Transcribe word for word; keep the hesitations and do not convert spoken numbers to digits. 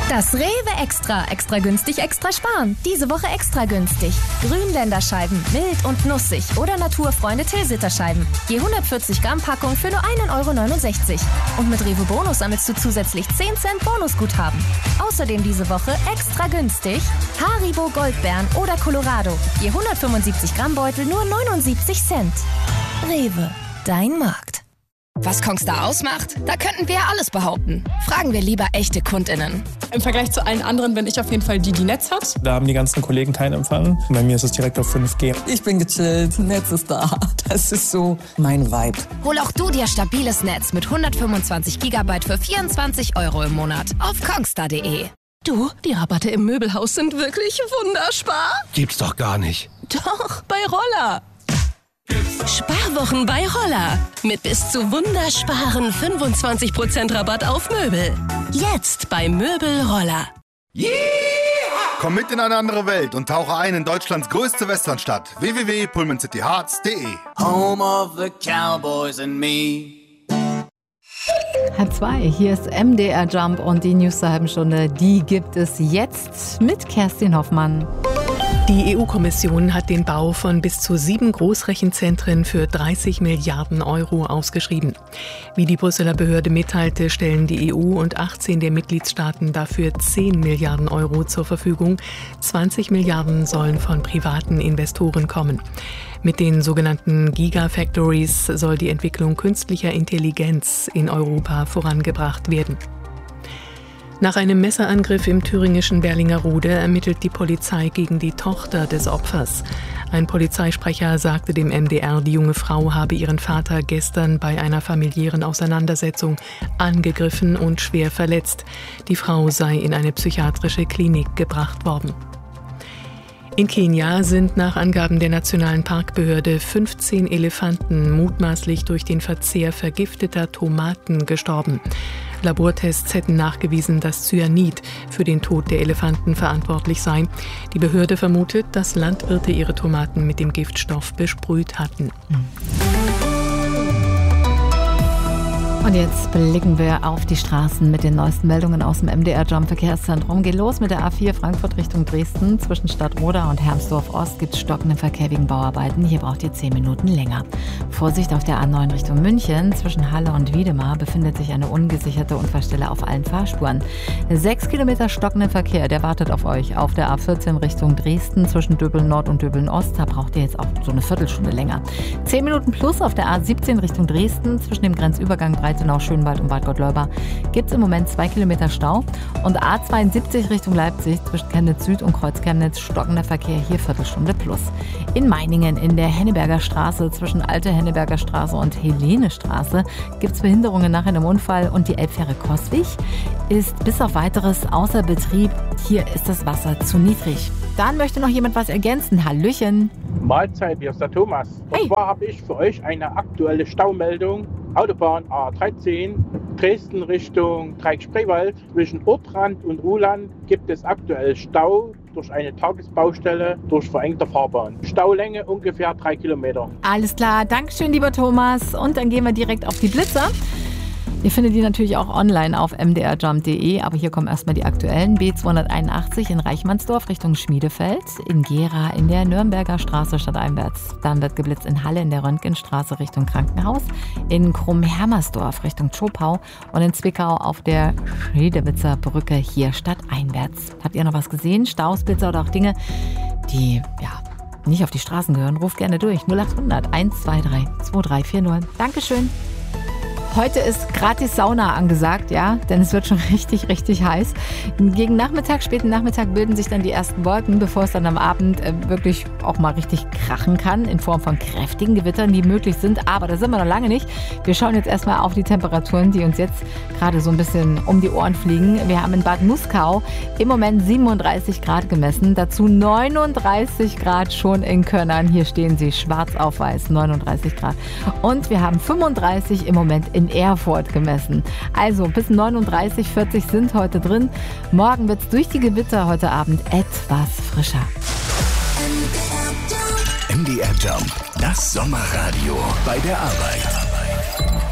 Das Rewe Extra. Extra günstig, extra sparen. Diese Woche extra günstig. Grünländerscheiben, mild und nussig. Oder Naturfreunde Tilsiter-Scheiben. Je hundertvierzig Gramm Packung für nur ein Euro neunundsechzig. Und mit Rewe Bonus sammelst du zusätzlich zehn Cent Bonusguthaben. Außerdem diese Woche extra günstig Haribo Goldbeeren oder Colorado. Je hundertfünfundsiebzig Gramm Beutel nur neunundsiebzig Cent. Rewe, dein Markt. Was Kongstar ausmacht? Da könnten wir ja alles behaupten. Fragen wir lieber echte KundInnen. Im Vergleich zu allen anderen bin ich auf jeden Fall die, die Netz hat. Da haben die ganzen Kollegen keinen Empfang. Bei mir ist es direkt auf fünf G. Ich bin gechillt, Netz ist da. Das ist so mein Vibe. Hol auch du dir stabiles Netz mit hundertfünfundzwanzig Gigabyte für vierundzwanzig Euro im Monat auf kongstar punkt de. Du, die Rabatte im Möbelhaus sind wirklich wunderspar. Gibt's doch gar nicht. Doch, bei Roller. Sparwochen bei Roller. Mit bis zu wundersparen fünfundzwanzig Prozent Rabatt auf Möbel. Jetzt bei Möbel Roller. Yeah! Komm mit in eine andere Welt und tauche ein in Deutschlands größte Westernstadt. w w w punkt pullman city hearts punkt de. Home of the Cowboys and me. Halb zwei, hier ist M D R Jump und die News zur halben Stunde, die gibt es jetzt mit Kerstin Hoffmann. Die E U-Kommission hat den Bau von bis zu sieben Großrechenzentren für dreißig Milliarden Euro ausgeschrieben. Wie die Brüsseler Behörde mitteilte, stellen die E U und achtzehn der Mitgliedstaaten dafür zehn Milliarden Euro zur Verfügung. zwanzig Milliarden sollen von privaten Investoren kommen. Mit den sogenannten Gigafactories soll die Entwicklung künstlicher Intelligenz in Europa vorangebracht werden. Nach einem Messerangriff im thüringischen Berlingerode ermittelt die Polizei gegen die Tochter des Opfers. Ein Polizeisprecher sagte dem M D R, die junge Frau habe ihren Vater gestern bei einer familiären Auseinandersetzung angegriffen und schwer verletzt. Die Frau sei in eine psychiatrische Klinik gebracht worden. In Kenia sind nach Angaben der Nationalen Parkbehörde fünfzehn Elefanten mutmaßlich durch den Verzehr vergifteter Tomaten gestorben. Labortests hätten nachgewiesen, dass Cyanid für den Tod der Elefanten verantwortlich sei. Die Behörde vermutet, dass Landwirte ihre Tomaten mit dem Giftstoff besprüht hatten. Und jetzt blicken wir auf die Straßen mit den neuesten Meldungen aus dem M D R Jump Verkehrszentrum. Geht los mit der A vier Frankfurt Richtung Dresden. Zwischen Stadtroda und Hermsdorf Ost gibt es stockenden Verkehr wegen Bauarbeiten. Hier braucht ihr zehn Minuten länger. Vorsicht auf der A neun Richtung München. Zwischen Halle und Wiedemar befindet sich eine ungesicherte Unfallstelle auf allen Fahrspuren. Sechs Kilometer stockenden Verkehr, der wartet auf euch. Auf der A vierzehn Richtung Dresden zwischen Döbeln Nord und Döbeln Ost. Da braucht ihr jetzt auch so eine Viertelstunde länger. zehn Minuten plus auf der A siebzehn Richtung Dresden zwischen dem Grenzübergang Breitenau, Schönwald und Bad Gottleuba gibt es im Moment zwei Kilometer Stau. Und A zweiundsiebzig Richtung Leipzig zwischen Chemnitz Süd und Kreuz Chemnitz stockender Verkehr, hier Viertelstunde plus. In Meiningen in der Henneberger Straße zwischen Alte Henneberger Straße und Helene Straße gibt es Behinderungen nach einem Unfall und die Elbfähre Coswig ist bis auf weiteres außer Betrieb. Hier ist das Wasser zu niedrig. Dann möchte noch jemand was ergänzen. Hallöchen. Mahlzeit, hier ist der Thomas. Und hey. zwar habe ich für euch eine aktuelle Staumeldung. Autobahn A dreizehn, Dresden Richtung Dreieck-Spreewald. Zwischen Ortrand und Ruhland gibt es aktuell Stau durch eine Tagesbaustelle durch verengte Fahrbahn. Staulänge ungefähr drei Kilometer. Alles klar, Dankeschön, lieber Thomas. Und dann gehen wir direkt auf die Blitzer. Ihr findet die natürlich auch online auf m d r jump punkt de, aber hier kommen erstmal die aktuellen. B zweihunderteinundachtzig in Reichmannsdorf Richtung Schmiedefeld, in Gera in der Nürnberger Straße stadteinwärts. Dann wird geblitzt in Halle in der Röntgenstraße Richtung Krankenhaus, in Krumm-Hermersdorf Richtung Zschopau und in Zwickau auf der Schmiedewitzer Brücke hier stadteinwärts. Habt ihr noch was gesehen? Staus, Blitzer oder auch Dinge, die ja nicht auf die Straßen gehören? Ruft gerne durch. null achthundert eins zwei drei zwei drei vier null. Dankeschön. Heute ist gratis Sauna angesagt, ja, denn es wird schon richtig, richtig heiß. Gegen Nachmittag, späten Nachmittag bilden sich dann die ersten Wolken, bevor es dann am Abend äh, wirklich auch mal richtig krachen kann, in Form von kräftigen Gewittern, die möglich sind. Aber da sind wir noch lange nicht. Wir schauen jetzt erstmal auf die Temperaturen, die uns jetzt gerade so ein bisschen um die Ohren fliegen. Wir haben in Bad Muskau im Moment siebenunddreißig Grad gemessen, dazu neununddreißig Grad schon in Könnern. Hier stehen sie schwarz auf weiß, neununddreißig Grad. Und wir haben fünfunddreißig im Moment in Erfurt gemessen. Also bis neununddreißig, vierzig sind heute drin. Morgen wird es durch die Gewitter heute Abend etwas frischer. M D R Jump, das Sommerradio bei der Arbeit.